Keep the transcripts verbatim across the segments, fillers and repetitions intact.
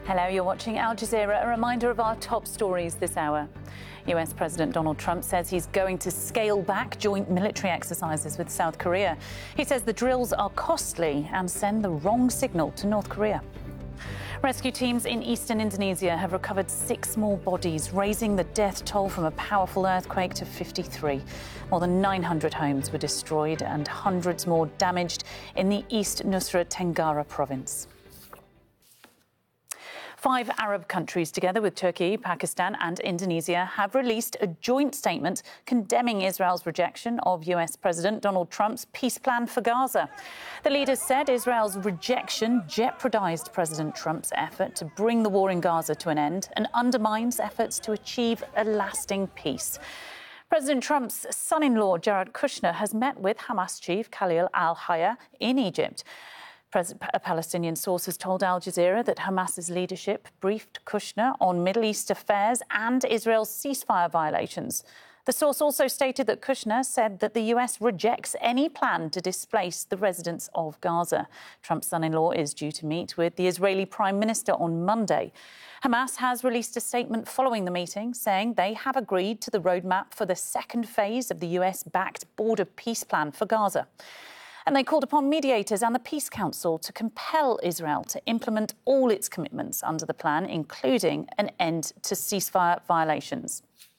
Hello, you're watching Al Jazeera. A reminder of our top stories this hour. U S President Donald Trump says he's going to scale back joint military exercises with South Korea. He says the drills are costly and send the wrong signal to North Korea. Rescue teams in eastern Indonesia have recovered six more bodies, raising the death toll from a powerful earthquake to fifty-three. More than nine hundred homes were destroyed and hundreds more damaged in the East Nusa Tenggara province. Five Arab countries, together with Turkey, Pakistan and Indonesia, have released a joint statement condemning Israel's rejection of U S President Donald Trump's peace plan for Gaza. The leaders said Israel's rejection jeopardised President Trump's effort to bring the war in Gaza to an end and undermines efforts to achieve a lasting peace. President Trump's son-in-law, Jared Kushner, has met with Hamas chief Khalil al-Hayya in Egypt. A Palestinian source has told Al Jazeera that Hamas's leadership briefed Kushner on Middle East affairs and Israel's ceasefire violations. The source also stated that Kushner said that the U S rejects any plan to displace the residents of Gaza. Trump's son-in-law is due to meet with the Israeli Prime Minister on Monday. Hamas has released a statement following the meeting, saying they have agreed to the roadmap for the second phase of the U S-backed border peace plan for Gaza. And they called upon mediators and the Peace Council to compel Israel to implement all its commitments under the plan, including an end to ceasefire violations.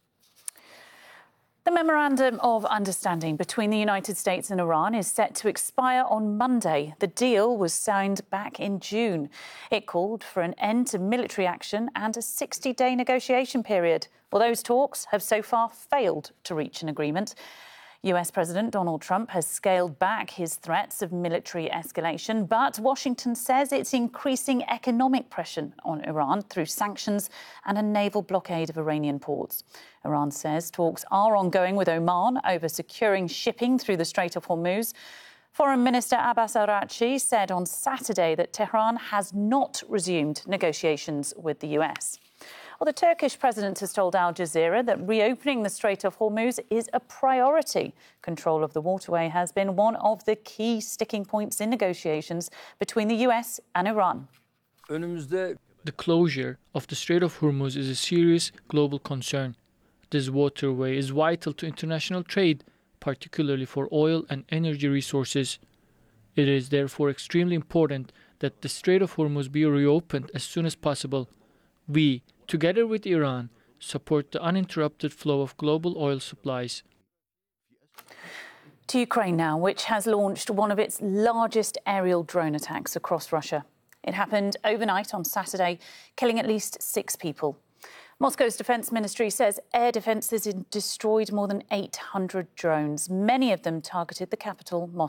The Memorandum of Understanding between the United States and Iran is set to expire on Monday. The deal was signed back in June. It called for an end to military action and a sixty-day negotiation period. Well, those talks have so far failed to reach an agreement. U S President Donald Trump has scaled back his threats of military escalation, but Washington says it's increasing economic pressure on Iran through sanctions and a naval blockade of Iranian ports. Iran says talks are ongoing with Oman over securing shipping through the Strait of Hormuz. Foreign Minister Abbas Araghchi said on Saturday that Tehran has not resumed negotiations with the U S. Well, the Turkish president has told Al Jazeera that reopening the Strait of Hormuz is a priority. Control of the waterway has been one of the key sticking points in negotiations between the U S and Iran. The closure of the Strait of Hormuz is a serious global concern. This waterway is vital to international trade, particularly for oil and energy resources. It is therefore extremely important that the Strait of Hormuz be reopened as soon as possible. We, together with Iran, support the uninterrupted flow of global oil supplies. To Ukraine now, which has launched one of its largest aerial drone attacks across Russia. It happened overnight on Saturday, killing at least six people. Moscow's defence ministry says air defences destroyed more than eight hundred drones. Many of them targeted the capital, Moscow.